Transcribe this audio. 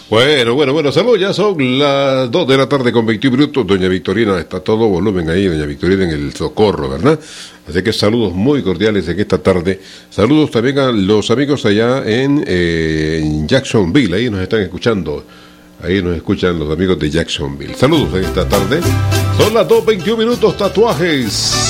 Bueno, saludos, ya son las 2 de la tarde con 21 minutos, doña Victorina, está todo volumen ahí, doña Victorina en el Socorro, ¿verdad? Así que saludos muy cordiales en esta tarde, saludos también a los amigos allá en Jacksonville, ahí nos están escuchando, ahí nos escuchan los amigos de Jacksonville, saludos en esta tarde, son las 2:21 minutos, tatuajes.